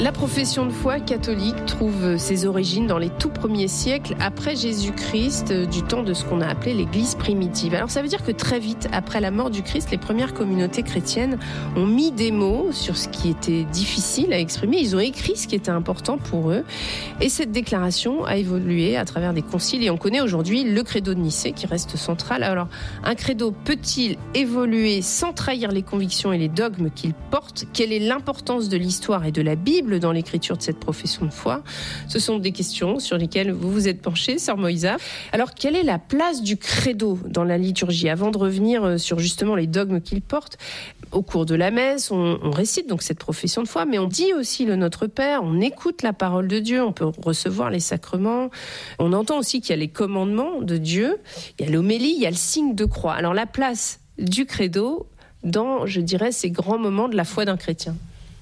La profession de foi catholique trouve ses origines dans les tout premiers siècles après Jésus-Christ, du temps de ce qu'on a appelé l'Église primitive. Alors ça veut dire que très vite, après la mort du Christ, les premières communautés chrétiennes ont mis des mots sur ce qui était difficile à exprimer. Ils ont écrit ce qui était important pour eux. Et cette déclaration a évolué à travers des conciles. Et on connaît aujourd'hui le credo de Nicée qui reste central. Alors, un credo peut-il évoluer sans trahir les convictions et les dogmes qu'il porte ? Quelle est l'importance de l'histoire et de la Bible dans l'écriture de cette profession de foi? Ce sont des questions sur lesquelles vous vous êtes penchée, sœur Moïsa. Alors, quelle est la place du credo dans la liturgie? Avant de revenir sur justement les dogmes qu'il porte, au cours de la messe, on récite donc cette profession de foi, mais on dit aussi le Notre Père, on écoute la parole de Dieu, on peut recevoir les sacrements. On entend aussi qu'il y a les commandements de Dieu, il y a l'homélie, il y a le signe de croix. Alors, la place du credo dans, je dirais, ces grands moments de la foi d'un chrétien.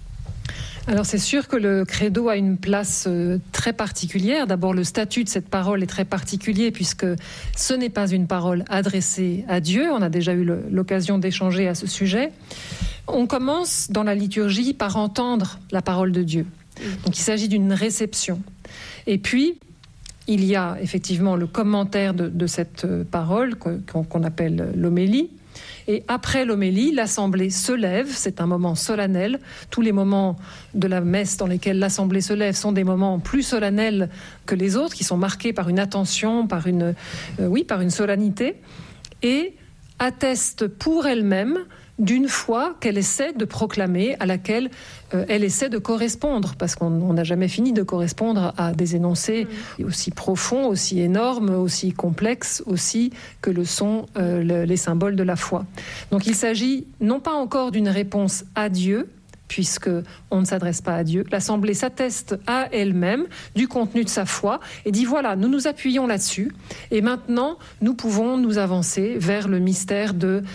Alors c'est sûr que le credo a une place très particulière. D'abord, le statut de cette parole est très particulier puisque ce n'est pas une parole adressée à Dieu. On a déjà eu l'occasion d'échanger à ce sujet. On commence dans la liturgie par entendre la parole de Dieu. Donc il s'agit d'une réception. Et puis, il y a effectivement le commentaire de cette parole qu'on appelle l'homélie. Et après l'homélie, l'assemblée se lève, c'est un moment solennel. Tous les moments de la messe dans lesquels l'assemblée se lève sont des moments plus solennels que les autres, qui sont marqués par une attention, par une solennité, et attestent pour elle-même d'une foi qu'elle essaie de proclamer, à laquelle elle essaie de correspondre, parce qu'on n'a jamais fini de correspondre à des énoncés aussi profonds, aussi énormes, aussi complexes aussi que le sont les symboles de la foi. Donc il s'agit non pas encore d'une réponse à Dieu, puisqu'on ne s'adresse pas à Dieu. L'Assemblée s'atteste à elle-même du contenu de sa foi et dit voilà, nous nous appuyons là-dessus et maintenant nous pouvons nous avancer vers le mystère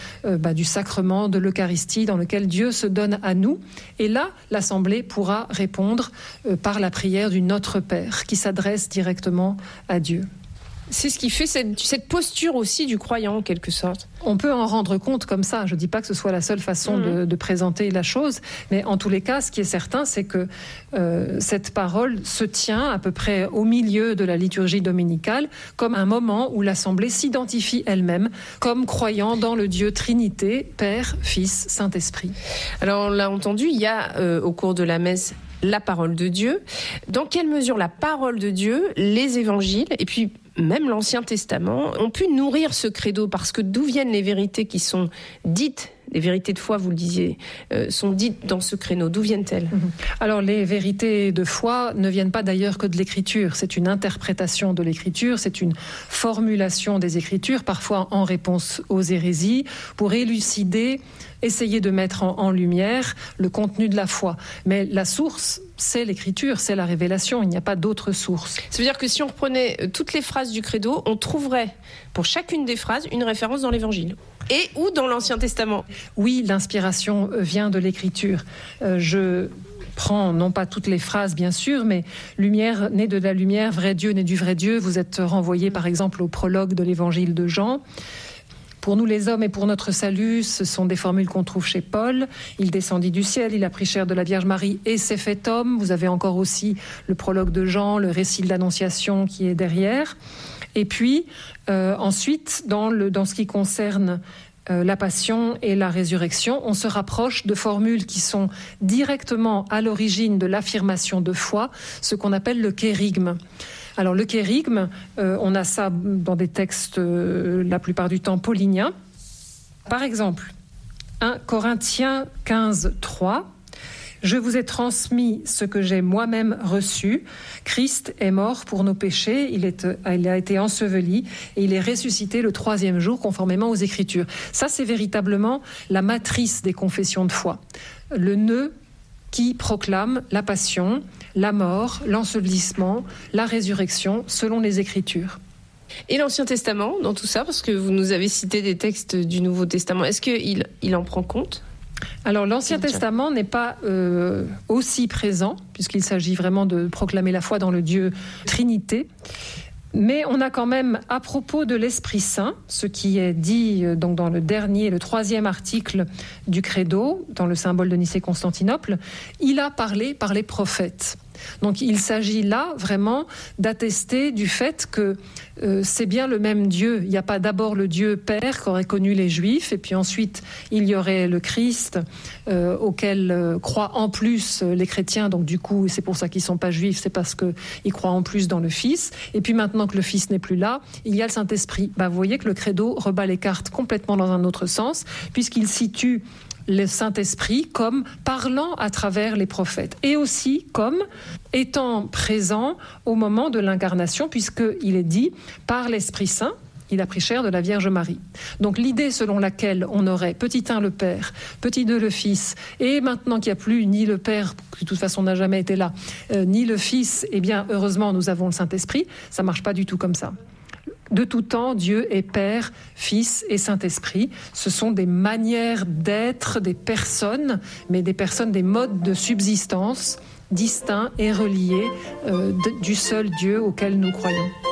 du sacrement de l'Eucharistie dans lequel Dieu se donne à nous. Et là, l'Assemblée pourra répondre par la prière du Notre Père qui s'adresse directement à Dieu. C'est ce qui fait cette posture aussi du croyant, en quelque sorte. On peut en rendre compte comme ça. Je ne dis pas que ce soit la seule façon de présenter la chose, mais en tous les cas, ce qui est certain, c'est que cette parole se tient à peu près au milieu de la liturgie dominicale, comme un moment où l'Assemblée s'identifie elle-même comme croyant dans le Dieu Trinité, Père, Fils, Saint-Esprit. Alors, on l'a entendu, il y a au cours de la messe la parole de Dieu. Dans quelle mesure la parole de Dieu, les évangiles, et puis même l'Ancien Testament, ont pu nourrir ce credo? Parce que d'où viennent les vérités qui sont dites, les vérités de foi, vous le disiez, sont dites dans ce credo? D'où viennent-elles? Alors, les vérités de foi ne viennent pas d'ailleurs que de l'Écriture. C'est une interprétation de l'Écriture, c'est une formulation des Écritures, parfois en réponse aux hérésies, pour élucider, essayer de mettre en lumière le contenu de la foi. Mais la source, c'est l'Écriture, c'est la révélation, il n'y a pas d'autre source. Ça veut dire que si on reprenait toutes les phrases du credo, on trouverait pour chacune des phrases une référence dans l'Évangile et ou dans l'Ancien Testament. Oui, l'inspiration vient de l'Écriture. Je prends non pas toutes les phrases bien sûr, mais lumière naît de la lumière, vrai Dieu naît du vrai Dieu. Vous êtes renvoyé par exemple au prologue de l'Évangile de Jean. Pour nous les hommes et pour notre salut, ce sont des formules qu'on trouve chez Paul. Il descendit du ciel, il a pris chair de la Vierge Marie et s'est fait homme. Vous avez encore aussi le prologue de Jean, le récit de l'Annonciation qui est derrière. Et puis ensuite, dans ce qui concerne la passion et la résurrection, on se rapproche de formules qui sont directement à l'origine de l'affirmation de foi, ce qu'on appelle le kérygme. Alors le kérygme, on a ça dans des textes la plupart du temps pauliniens. Par exemple, 1 Corinthiens 15, 3. Je vous ai transmis ce que j'ai moi-même reçu. Christ est mort pour nos péchés, il a été enseveli et il est ressuscité le 3e jour conformément aux Écritures. Ça, c'est véritablement la matrice des confessions de foi. Le nœud qui proclame la passion, la mort, l'ensevelissement, la résurrection selon les Écritures. Et l'Ancien Testament dans tout ça, parce que vous nous avez cité des textes du Nouveau Testament, est-ce qu'il en prend compte ? Alors l'Ancien Testament n'est pas aussi présent, puisqu'il s'agit vraiment de proclamer la foi dans le Dieu Trinité. Mais on a quand même, à propos de l'Esprit Saint, ce qui est dit donc dans le 3e article du Credo, dans le symbole de Nicée-Constantinople, il a parlé par les prophètes. Donc il s'agit là vraiment d'attester du fait que c'est bien le même Dieu. Il n'y a pas d'abord le Dieu Père qu'auraient connu les Juifs, et puis ensuite il y aurait le Christ auquel croient en plus les chrétiens. Donc du coup, c'est pour ça qu'ils ne sont pas juifs, c'est parce qu'ils croient en plus dans le Fils. Et puis maintenant que le Fils n'est plus là, il y a le Saint-Esprit. Vous voyez que le Credo rebat les cartes complètement dans un autre sens, puisqu'il situe le Saint-Esprit comme parlant à travers les prophètes et aussi comme étant présent au moment de l'incarnation, puisqu'il est dit par l'Esprit Saint, il a pris chair de la Vierge Marie. Donc l'idée selon laquelle on aurait petit 1 le Père, petit 2 le Fils, et maintenant qu'il n'y a plus ni le Père, qui de toute façon n'a jamais été là, ni le Fils, eh bien heureusement nous avons le Saint-Esprit, ça ne marche pas du tout comme ça. De tout temps, Dieu est Père, Fils et Saint-Esprit. Ce sont des manières d'être, des personnes, mais des personnes, des modes de subsistance distincts et reliés du seul Dieu auquel nous croyons.